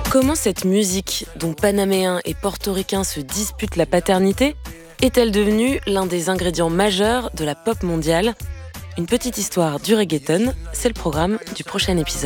Comment cette musique, dont Panaméens et Portoricains se disputent la paternité, est-elle devenue l'un des ingrédients majeurs de la pop mondiale ? Une petite histoire du reggaeton, c'est le programme du prochain épisode.